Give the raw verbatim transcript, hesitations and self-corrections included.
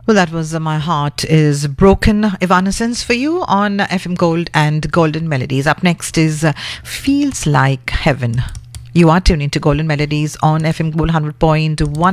Well, that was uh, My Heart is Broken, Evanescence for you on F M Gold and Golden Melodies. Up next is uh, Feels Like Heaven. You are tuning to Golden Melodies on F M Gold one hundred point one.